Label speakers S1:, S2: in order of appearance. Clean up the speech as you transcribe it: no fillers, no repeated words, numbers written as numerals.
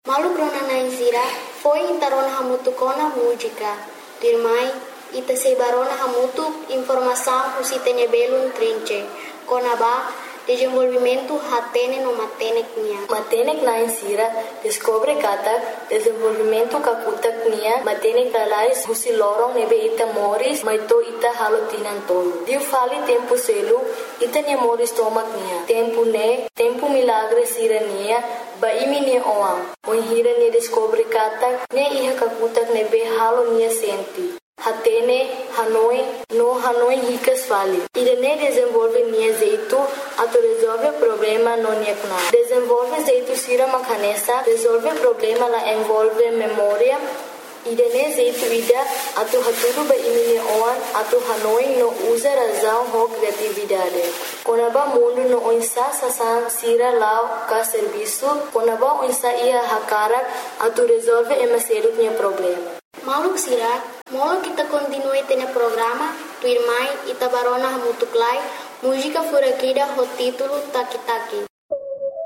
S1: Malu grona na insira, foi intarona hamutu kona música. Dirmai, ita sebarona hamutu informação usitene belum trinche. Kona ba, desenvolvimento hatene no matenek nia.
S2: Matenek na insira, descobre kata, desenvolvimento kakutak nia, matenek alais husi lorong nebe ita moris, maito ita halotinan tolo. Diu fali tempo selu, ita nia moris tomak nia. Tempo milagre sira nia, ba imi nia oang. Moin hira nia descobre kata, nia iha kakutak nebe halo nia senti. Hatene, Hanoi ricas fali. Irene desenvolve nia jeito, ato resolve problema no nia kuna. Desenvolve jeito sira makanesa, resolve problema la envolve memória. Irene jeito ida, ato haturu ba imini oan, ato Hanoi no usa razão ho criatividade. Konaba mundo no oinsa sasan sira lao ka serviço, konaba oinsa ia hakara, ato resolve emaseru nia problema.
S1: Maluk sira, molo kita continue tene programa, tu irmai ita barona hamutuklai, música furakida ho título Taki Taki.